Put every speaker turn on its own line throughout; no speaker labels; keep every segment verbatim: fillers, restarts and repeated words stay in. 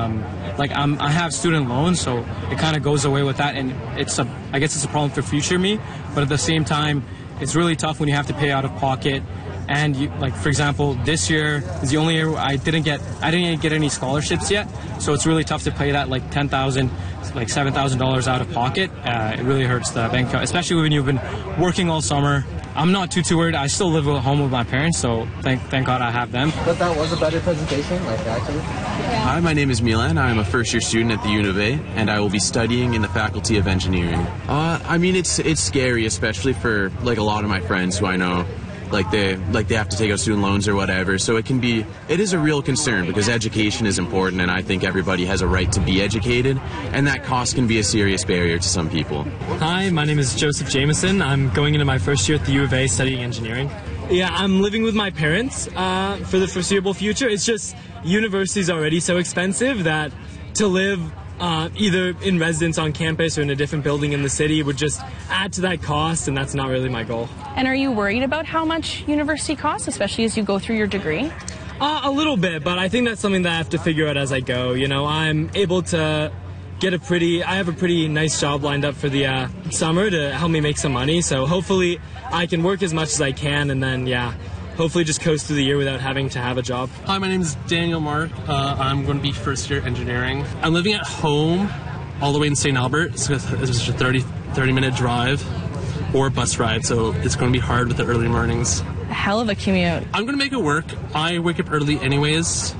um, like I'm, I have student loans, so it kind of goes away with that, and it's a, I guess it's a problem for future me. But at the same time, it's really tough when you have to pay out of pocket. And you, like for example, this year is the only year I didn't get I didn't get any scholarships yet, so it's really tough to pay that like ten thousand, like seven thousand dollars out of pocket. Uh, it really hurts the bank account, especially when you've been working all summer. I'm not too too worried. I still live at home with my parents, so thank thank God I have them.
But that was a better presentation, like actually.
Hi, my name is Milan. I'm a first year student at the U of A, and I will be studying in the Faculty of Engineering. Uh, I mean, it's it's scary, especially for like a lot of my friends who I know. Like they like they have to take out student loans or whatever, so it can be it is a real concern because education is important, and I think everybody has a right to be educated, and that cost can be a serious barrier to some people.
Hi, my name is Joseph Jameson. I'm going into my first year at the U of A studying engineering. Yeah, I'm living with my parents uh, for the foreseeable future. It's just university's already so expensive that to live Uh, either in residence on campus or in a different building in the city would just add to that cost, and that's not really my goal.
And are you worried about how much university costs, especially as you go through your degree?
Uh, a little bit, but I think that's something that I have to figure out as I go. You know, I'm able to get a pretty, I have a pretty nice job lined up for the uh, summer to help me make some money, so hopefully I can work as much as I can, and then, yeah, hopefully just coast through the year without having to have a job.
Hi, my name is Daniel Mark. Uh, I'm going to be first year engineering. I'm living at home all the way in Saint Albert. So it's a thirty, thirty minute drive or bus ride, so it's going to be hard with the early mornings.
A hell of a commute.
I'm going to make it work. I wake up early anyways,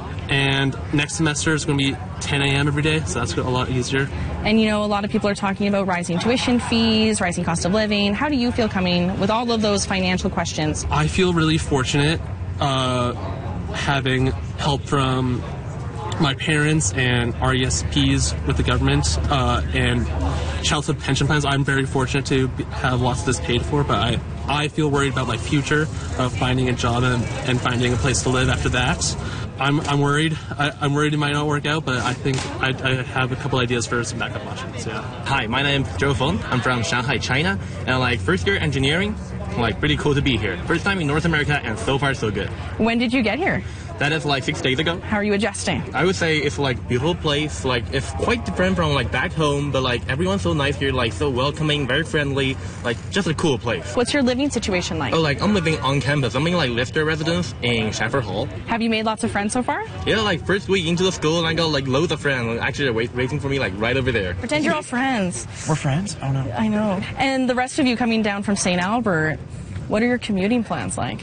and next semester is going to be ten a.m. every day, so that's a lot easier.
And, you know, a lot of people are talking about rising tuition fees, rising cost of living. How do you feel coming with all of those financial questions?
I feel really fortunate uh, having help from my parents and R E S Ps with the government uh, and childhood pension plans. I'm very fortunate to be, have lots of this paid for, but I, I feel worried about my future of finding a job and, and finding a place to live after that. I'm I'm worried. I, I'm worried it might not work out, but I think I, I have a couple ideas for some backup options. Yeah.
Hi, my name is Zhou Feng. I'm from Shanghai, China, and like first year engineering. Like pretty cool to be here. First time in North America, and so far so good.
When did you get here?
That is like six days ago.
How are you adjusting?
I would say it's like beautiful place. Like it's quite different from like back home, but like everyone's so nice here, like so welcoming, very friendly, like just a cool place.
What's your living situation like?
Oh, like I'm living on campus. I'm in like Lifter residence in Shanford Hall.
Have you made lots of friends so far?
Yeah, like first week into the school, I got like loads of friends. Actually, they're wait, waiting for me like right over there.
Pretend you're all friends.
We're friends? Oh no.
I know. And the rest of you coming down from Saint Albert, what are your commuting plans like?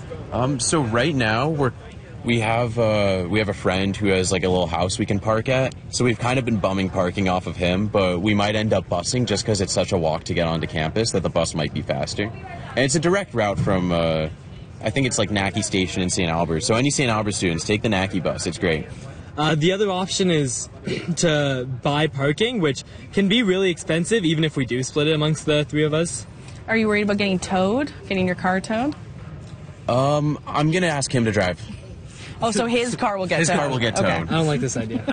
Um, so right now we're we have uh, we have a friend who has like a little house we can park at. So we've kind of been bumming parking off of him, but we might end up busing just because it's such a walk to get onto campus that the bus might be faster. And it's a direct route from uh, I think it's like Naki Station in Saint Albert. So any Saint Albert students, take the Naki bus. It's great.
Uh, the other option is to buy parking, which can be really expensive, even if we do split it amongst the three of us.
Are you worried about getting towed, getting your car towed?
Um, I'm going to ask him to drive.
Oh, so his car will get
his
towed.
His car will get towed.
Okay.
I don't like this idea.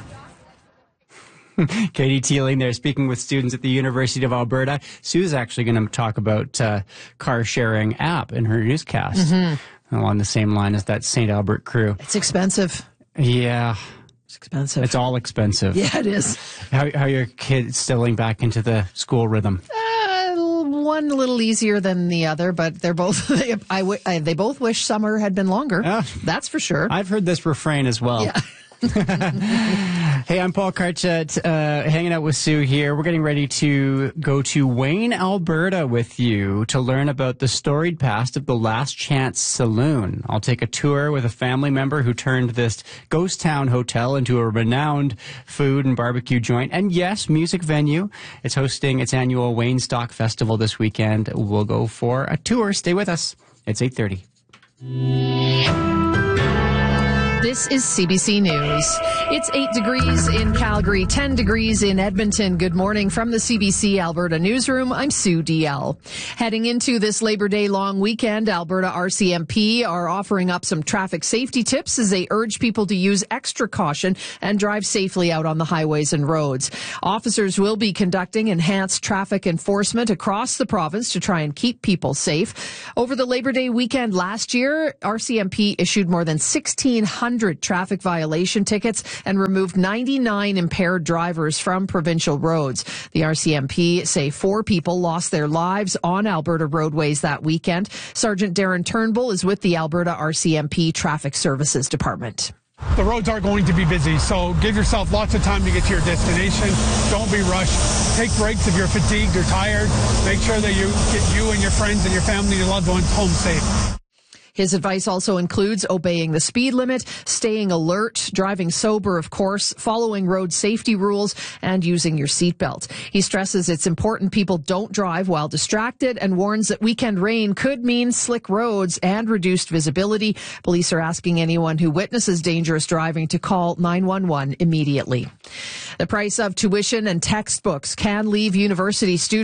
Katie Teeling there speaking with students at the University of Alberta. Sue's actually going to talk about uh, car sharing app in her newscast mm-hmm. along the same line as that Saint Albert crew.
It's expensive.
Yeah.
It's expensive.
It's all expensive.
Yeah, it is.
How, how are your kids settling back into the school rhythm?
Uh, one a little easier than the other, but they're both. They, I, w- I, they both wish summer had been longer. Uh, that's for sure.
I've heard this refrain as well.
Yeah.
Hey, I'm Paul Karchet, uh, hanging out with Sue here. We're getting ready to go to Wayne, Alberta with you to learn about the storied past of the Last Chance Saloon. I'll take a tour with a family member who turned this ghost town hotel into a renowned food and barbecue joint. And yes, music venue. It's hosting its annual Wayne Stock Festival this weekend. We'll go for a tour. Stay with us. It's eight thirty.
This is C B C News. It's eight degrees in Calgary, ten degrees in Edmonton. Good morning from the C B C Alberta Newsroom. I'm Sue D L. Heading into this Labor Day long weekend, Alberta R C M P are offering up some traffic safety tips as they urge people to use extra caution and drive safely out on the highways and roads. Officers will be conducting enhanced traffic enforcement across the province to try and keep people safe. Over the Labor Day weekend last year, R C M P issued more than sixteen hundred hundred traffic violation tickets and removed ninety-nine impaired drivers from provincial roads. The R C M P say four people lost their lives on Alberta roadways that weekend. Sergeant Darren Turnbull is with the Alberta R C M P Traffic Services Department.
The roads are going to be busy, so give yourself lots of time to get to your destination. Don't be rushed. Take breaks if you're fatigued or tired. Make sure that you get you and your friends and your family and your loved ones home safe.
His advice also includes obeying the speed limit, staying alert, driving sober, of course, following road safety rules, and using your seatbelt. He stresses it's important people don't drive while distracted and warns that weekend rain could mean slick roads and reduced visibility. Police are asking anyone who witnesses dangerous driving to call nine one one immediately. The price of tuition and textbooks can leave university students